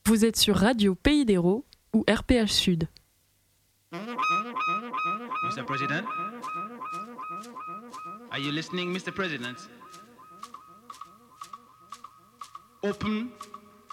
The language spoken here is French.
Vous êtes sur Radio Pays d'Hérault ou RPH Sud. Mr. President? Are you listening, Mr. President? Open